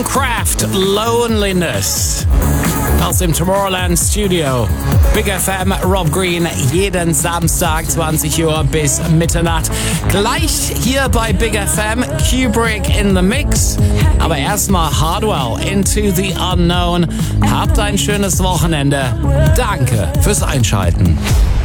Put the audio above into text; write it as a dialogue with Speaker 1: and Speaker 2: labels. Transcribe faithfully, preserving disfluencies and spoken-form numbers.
Speaker 1: Boomcraft Loneliness aus dem Tomorrowland Studio. Big F M, Rob Green, jeden Samstag zwanzig Uhr bis Mitternacht. Gleich hier bei Big F M, Kubrick in the Mix. Aber erstmal Hardwell, Into the Unknown. Habt ein schönes Wochenende. Danke fürs Einschalten.